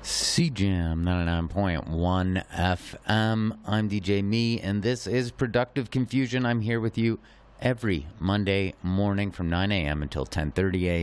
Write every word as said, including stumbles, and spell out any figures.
C Jam ninety-nine point one F M. I'm D J Me, and this is Productive Confusion. I'm here with you every Monday morning from nine a.m. until ten thirty a.m.